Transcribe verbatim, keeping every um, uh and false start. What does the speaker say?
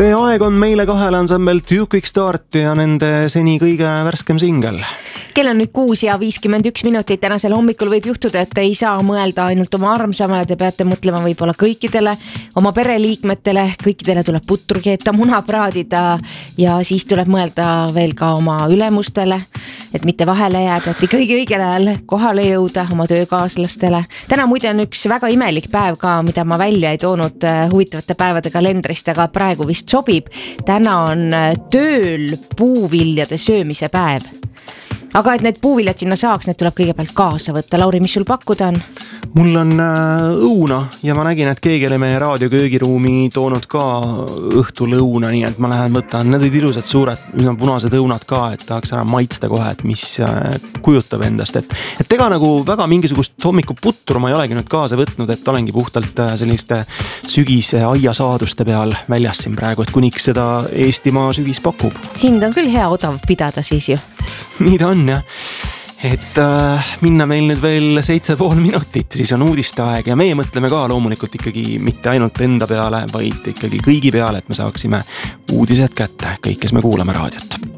See aeg on meile kahele ansambel Two Quick Start ja nende seni kõige värskem singel. Kell on nüüd kuus ja viiskümmend üks minutit. Tänasel hommikul võib juhtuda, et ei saa mõelda ainult oma armsamale. Te peate mõtlema võib-olla kõikidele, oma pereliikmetele, kõikidele tuleb putru keeta, muna praadida ja siis tuleb mõelda veel ka oma ülemustele, et mitte vahele jääda, et kõige õigel ajal kohale jõuda oma töökaaslastele. Täna muide on üks väga imelik päev ka, mida ma välja ei toonud huvitavate päevade kalendrist, aga praegu vist sobib. Täna on tööl puuviljade söömise päev. Aga et need puuviljad sinna saaks, need tuleb kõigepealt kaasa võtta. Lauri, mis sul pakkuda on? Mul on õuna ja ma nägin, et keegi oli meie raadioköögiruumi toonud ka õhtul õuna, nii et ma lähen võtan. Need olid ilusad suured, üsna punased õunad ka, et tahaks ära maitsta kohe, et mis kujutab endast. Et, et ega nagu väga mingisugust hommiku putru ma ei olegi nüüd kaasa võtnud, et olengi puhtalt selliste sügise aiasaaduste peal väljas siin praegu, et kuniks seda Eestimaa sügis pakub. Sind on küll hea odav pidada siis ju. Nii ta on, jah. Et äh, minna meil nüüd veel seitse pool minutit, siis on uudiste aeg ja meie mõtleme ka loomulikult ikkagi mitte ainult enda peale, vaid ikkagi kõigi peale, et me saaksime uudised kätte, kõik, kes me kuulame raadiot.